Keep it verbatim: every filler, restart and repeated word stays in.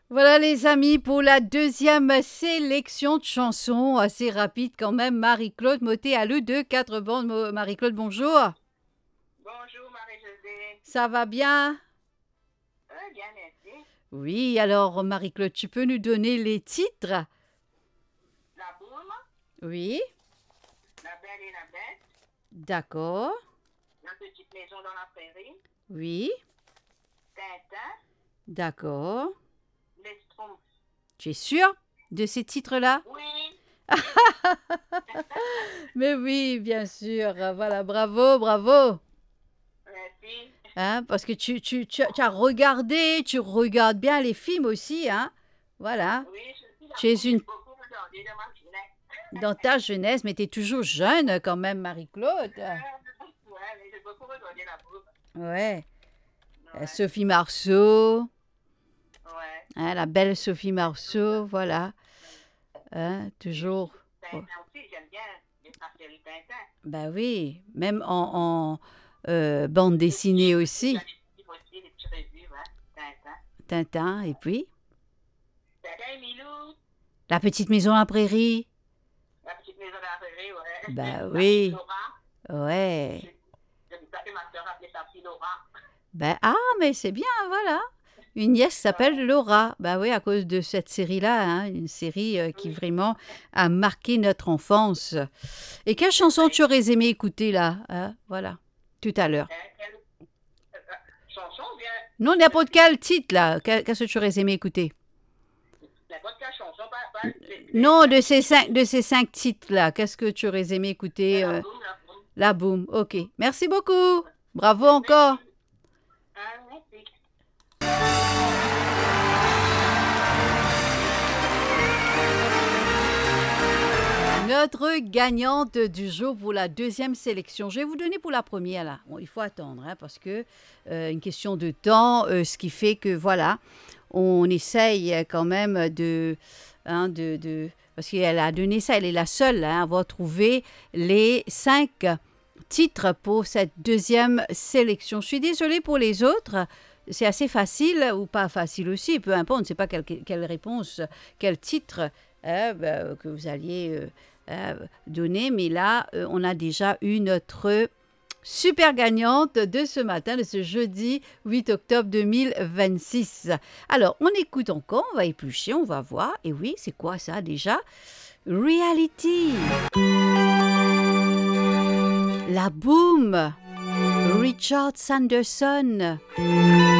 Voilà les amis pour la deuxième sélection de chansons, assez rapide quand même. Marie-Claude Motet à l'E deux, quatre bandes. Mo- Marie-Claude, bonjour. Bonjour Marie-Josée. Ça va bien? Très bien, merci. Oui, alors Marie-Claude, tu peux nous donner les titres? La boum, Oui, la belle et la bête, d'accord. la petite maison dans la prairie, Oui, Tintin, d'accord. les Schtroumpfs. Tu es sûr de ces titres-là? Oui, Mais oui, bien sûr. Voilà, bravo, bravo. merci. Hein, parce que tu, tu, tu, as tu as regardé, tu regardes bien les films aussi, hein? Voilà. Oui, je suis Tu es j'avoue, j'ai une beaucoup regardé de ma jeunesse. dans ta jeunesse, mais tu es toujours jeune quand même, Marie-Claude. Euh, ouais, mais j'ai beaucoup regardé la boum. Ouais. Euh, Ouais, Sophie Marceau, ouais. hein, la belle Sophie Marceau, voilà. Hein, toujours. Oh, Tintin aussi, j'aime bien les série Tintin. bah oui, même en, en, euh, bande Les petits, dessinée il y a aussi. des petits aussi, des petits revues, ouais. Tintin. Tintin, et puis Tintin et Milou, La petite maison à la prairie. la petite maison dans la prairie, ouais. Bah La petite oui, Laura. ouais. Je dis ça que ma soeur appelait sa fille Laura. Ben, ah, mais c'est bien, voilà. Une nièce qui s'appelle Ouais. Laura. Bah oui, à cause de cette série-là, hein, une série euh, qui Oui. vraiment a marqué notre enfance. Et quelle chanson tu aurais aimé écouter là, hein, voilà, tout à l'heure? Hein, quelle euh, euh, chanson bien. Non, n'importe quel titre là, que- qu'est-ce que tu aurais aimé écouter? N'importe quelle chanson, pas, pas les, les Non, cinq de ces titres. cinq, de ces cinq titres là, qu'est-ce que tu aurais aimé Mais écouter la euh, boum, la boum. La boum, ok. Merci beaucoup. Bravo Mais encore. merci. Hein, merci. Notre gagnante du jour pour la deuxième sélection. Je vais vous donner pour la première là. Bon, il faut attendre hein, parce que euh, une question de temps, euh, ce qui fait que voilà, on essaye quand même de, hein, de, de parce qu'elle a donné ça, elle est la seule hein, à avoir trouvé les cinq titres pour cette deuxième sélection. Je suis désolée pour les autres. C'est assez facile ou pas facile aussi, peu importe, on ne sait pas quelle, quelle réponse, quel titre hein, ben, que vous alliez euh, euh, donner. Mais là, euh, on a déjà eu notre super gagnante de ce matin, de ce jeudi huit octobre deux mille vingt-six. Alors, on écoute encore, on va éplucher, on va voir. Et oui, c'est quoi ça déjà? Reality. La boom. Richard Sanderson.